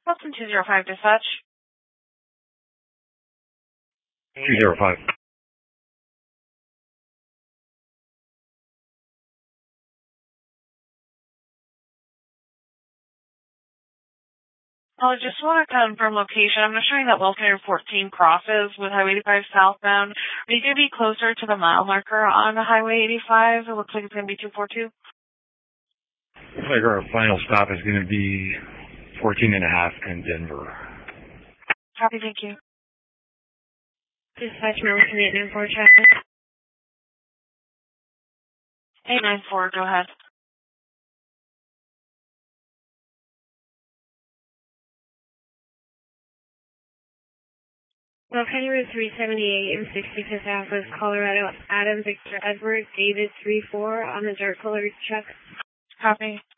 Boston 205 dispatch. 205. I just want to confirm location. I'm just showing that Welfare 14 crosses with Highway 85 southbound. Are you going to be closer to the mile marker on the Highway 85? It looks like it's going to be 242. Looks like our final stop is going to be 14 and a half in Denver. Copy, thank you. Dispatch Mountain 894 traffic. 894, go ahead. Well, County Route 378 and 65th Ave, Colorado, Adam, Victor, Edward, David 34 on the dark colored truck. Copy.